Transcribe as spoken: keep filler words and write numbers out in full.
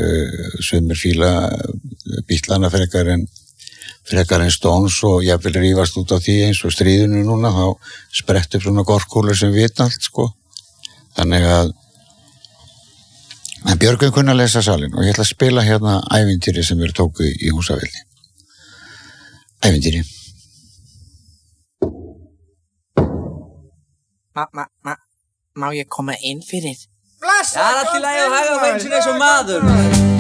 uh, sumir fíla Beatlana frekar en frekar en Stones og jafnvel rífast út á því eins og stríðinu núna, þá sprettur svona gorkúlur sem vita allt, sko. Þannig að en Björgvin kunni að lesa salinn og ég ætla að spila hérna ævintýri sem við tóku í Húsavelli. Ævintýri. Ma, ma, ma, má ég koma inn fyrir? Bless! Það er allt í lagi og hafa eins og maður.